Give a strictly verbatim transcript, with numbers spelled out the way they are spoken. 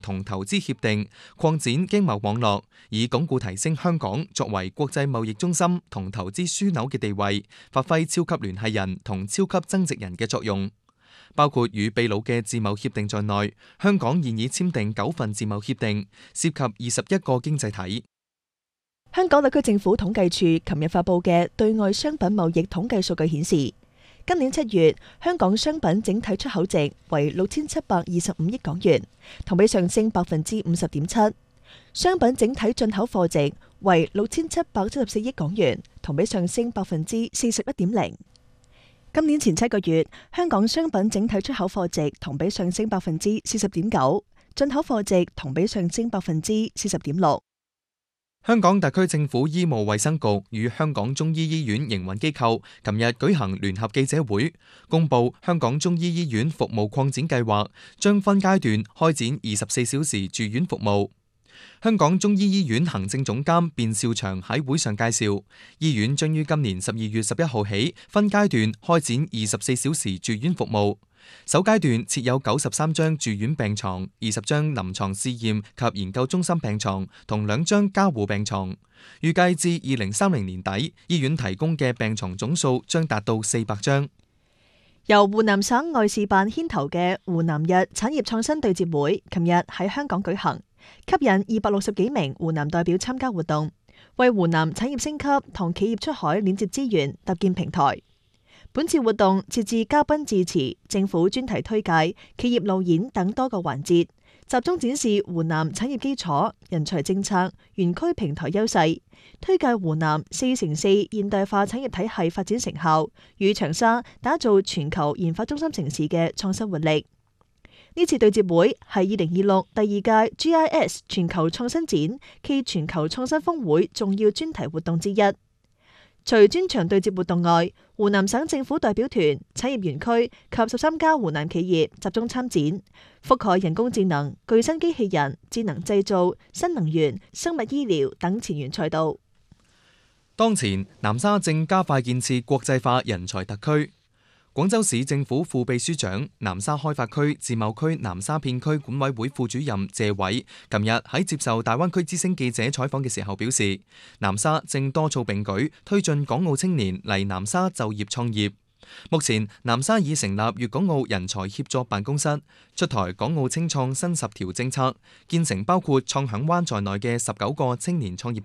同投資協定，擴展經貿網絡，以鞏固提升香港作為國際貿易中心同投資樞紐嘅地位，發揮超級聯繫人同超級增值人嘅作用。包括與秘魯嘅自貿協定在內，香港現已簽訂九份自貿協定，涉及二十一個經濟體。 香港特區政府統計處琴日發布嘅對外商品貿易統計數據顯示，今年七月香港商品整體出口值為六千七百二十五億港元，同比上升百分之五十點七；商品整體進口貨值為六千七百七十四億港元，同比上升百分之四十一點零。今年前七個月，香港商品整體出口貨值同比上升百分之四十點九，進口貨值同比上升百分之四十點六。 香港特區政府醫務衛生局與香港中醫醫院營運機構琴日舉行聯合記者會，公布香港中醫醫院服務擴展計劃，將分階段開展二十四小時住院服務。香港中醫醫院行政總監卞兆祥喺會上介紹，醫院將於今年十二月十一號起分階段開展二十四小時住院服務。首階段設有九十三張住院病床、二十張臨床試驗及研究中心病床同兩張加護病床。預計至二零三零年底，醫院提供嘅病床總數將達到四百張。 由湖南省外事辦牽頭嘅湖南日產業創新對接會，琴日喺香港舉行，吸引二百六十幾名湖南代表參加活動，為湖南產業升級同企業出海鏈接資源搭建平台。本次活動設置嘉賓致辭、政府專題推介、企業路演等多個環節，集中展示湖南產業基礎、人才政策、園區平台優勢，推介湖南四乘四現代化產業體系發展成效，與長沙打造全球研發中心城市嘅創新活力。呢次對接會係二零二六第二屆 G I S 全球創新展暨全球創新峰會重要專題活動之一。除專場對接活動外，湖南省政府代表團、產業園區及十三家湖南企業集中參展，覆蓋人工智能、具身機器人、智能製造、新能源、生物醫療等前沿賽道。 當前，南沙正加快建設國際化人才特區。廣州市政府副秘書長、南沙開發區自貿區南沙片區管委會副主任謝偉，琴日喺接受大灣區之聲記者採訪嘅時候表示，南沙正多措並舉，推進港澳青年嚟南沙就業創業。目前，南沙已成立粵港澳人才協作辦公室，出台港澳青創新十條政策，建成包括創響灣在內嘅十九個青年創業